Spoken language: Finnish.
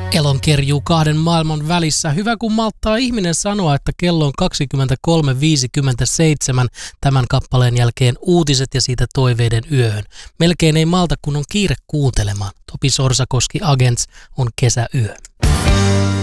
Elonkerjuu kahden maailman välissä. Hyvä kun malttaa ihminen sanoa, että kello on 23.57 tämän kappaleen jälkeen uutiset ja siitä toiveiden yöhön. Melkein ei malta, kun on kiire kuuntelemaan. Topi Sorsakoski Agents on kesäyö.